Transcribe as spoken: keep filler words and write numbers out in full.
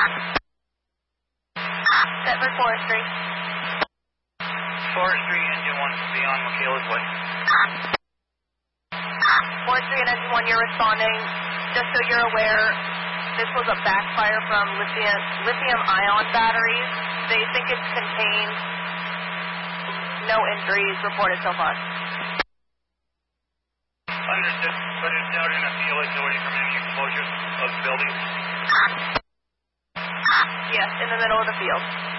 Set for forestry. Forestry, engine one will be on Michaela's way. Forestry and engine one, you're responding. Just so you're aware, this was a backfire from lithium, lithium ion batteries. They think it's contained. No injuries reported so far. Understood, but it's out in a field. It's away from any exposure of the building. Yes, in the middle of the field.